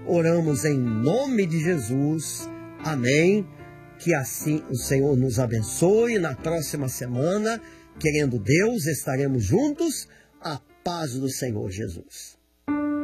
oramos em nome de Jesus. Amém. Que assim o Senhor nos abençoe. Na próxima semana, querendo Deus, estaremos juntos. A paz do Senhor Jesus.